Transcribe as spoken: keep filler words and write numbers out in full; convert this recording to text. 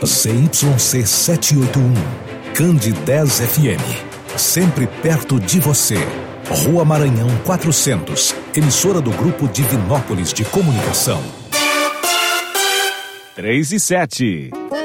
Z Y C setecentos e oitenta e um, Cande dez F M. Sempre perto de você. Rua Maranhão quatrocentos, emissora do Grupo Divinópolis de Comunicação. três e sete.